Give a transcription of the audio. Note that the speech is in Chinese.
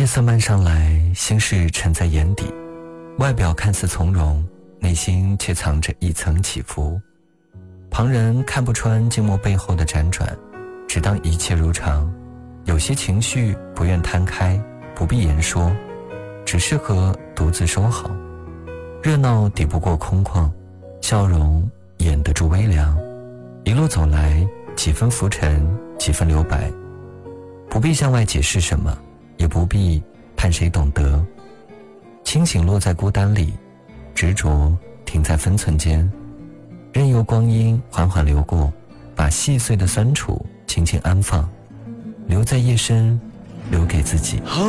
色漫上来，心事沉在眼底，外表看似从容，内心却藏着一层起伏。旁人看不穿静默背后的辗转，只当一切如常。有些情绪不愿摊开，不必言说，只适合独自收好。热闹抵不过空旷，笑容掩得住微凉。一路走来，几分浮沉，几分留白，不必向外解释什么，也不必盼谁懂得。清醒落在孤单里，执着停在分寸间，任由光阴缓缓流过，把细碎的酸楚轻轻安放，留在夜深，留给自己。